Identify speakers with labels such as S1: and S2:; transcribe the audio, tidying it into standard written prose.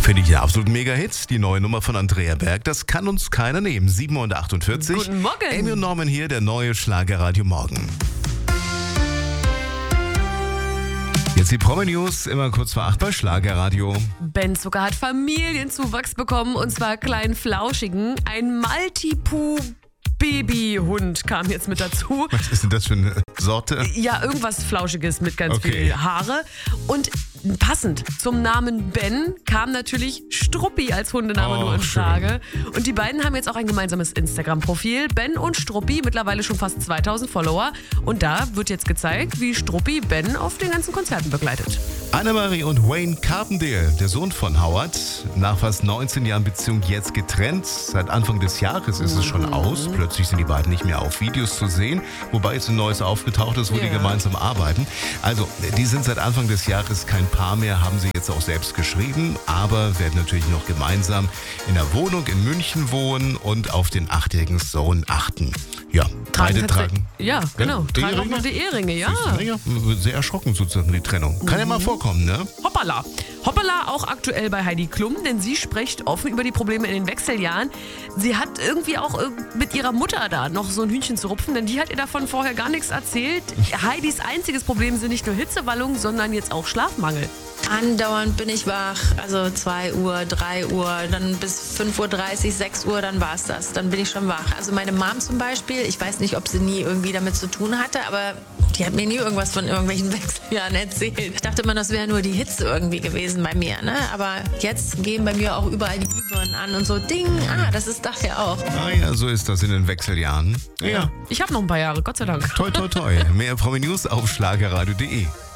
S1: Finde ich ja absolut Mega-Hit. Die neue Nummer von Andrea Berg, das kann uns keiner nehmen. 7:48 Uhr.
S2: Guten Morgen.
S1: Amy und Norman hier, der neue Schlagerradio Morgen. Jetzt die Promi-News, immer kurz vor 8 bei Schlagerradio.
S2: Ben Zucker hat Familienzuwachs bekommen und zwar kleinen Flauschigen. Ein Maltipoo-Babyhund kam jetzt mit dazu.
S1: Was ist denn das für eine Sorte?
S2: Ja, irgendwas Flauschiges mit ganz
S1: Okay.
S2: viel Haare. Und passend zum Namen Ben kam natürlich Struppi als Hundename nur in
S1: schön.
S2: Frage. Und die beiden haben jetzt auch ein gemeinsames Instagram-Profil. Ben und Struppi, mittlerweile schon fast 2000 Follower. Und da wird jetzt gezeigt, wie Struppi Ben auf den ganzen Konzerten begleitet.
S1: Annemarie und Wayne Carpendale, der Sohn von Howard, nach fast 19 Jahren Beziehung jetzt getrennt. Seit Anfang des Jahres ist es schon aus. Plötzlich sind die beiden nicht mehr auf Videos zu sehen, wobei jetzt ein neues aufgetaucht ist, wo die
S2: Ja.
S1: gemeinsam arbeiten. Also, die sind seit Anfang des Jahres kein Paar mehr, haben sie jetzt auch selbst geschrieben, aber werden natürlich noch gemeinsam in der Wohnung in München wohnen und auf den 8-jährigen Sohn achten. Ja, beide tragen.
S2: Ja, genau.
S1: Die
S2: Tragen auch
S1: Eheringe?
S2: noch die Eheringe, ja.
S1: Ja, sehr erschrocken sozusagen, die Trennung. Kann ja mal vorkommen, ne?
S2: Hoppala. Hoppala auch aktuell bei Heidi Klum, denn sie spricht offen über die Probleme in den Wechseljahren. Sie hat irgendwie auch mit ihrer Mutter da noch so ein Hühnchen zu rupfen, denn die hat ihr davon vorher gar nichts erzählt. Heidis einziges Problem sind nicht nur Hitzewallungen, sondern jetzt auch Schlafmangel.
S3: Andauernd bin ich wach, also 2 Uhr, 3 Uhr, dann bis 5:30 Uhr, 6 Uhr, dann war's das. Dann bin ich schon wach. Also meine Mom zum Beispiel, ich weiß nicht, ob sie nie irgendwie damit zu tun hatte, aber die hat mir nie irgendwas von irgendwelchen Wechseljahren erzählt. Ich dachte immer, das wäre nur die Hitze irgendwie gewesen bei mir, ne? Aber jetzt gehen bei mir auch überall die Glühbirnen an und so, Ding, das ist daher auch.
S1: Ah ja, so ist das in den Wechseljahren. Ja,
S2: Ich habe noch ein paar Jahre, Gott sei Dank.
S1: toi toi toi. Mehr Promi News auf schlagerradio.de.